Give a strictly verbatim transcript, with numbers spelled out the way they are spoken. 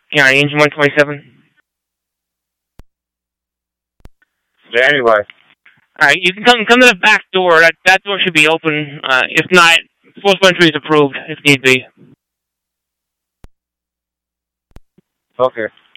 County, engine one twenty-seven. Anyway. Alright, you can come come to the back door. That that door should be open. Uh, if not, forcible entry is approved, if need be. Okay.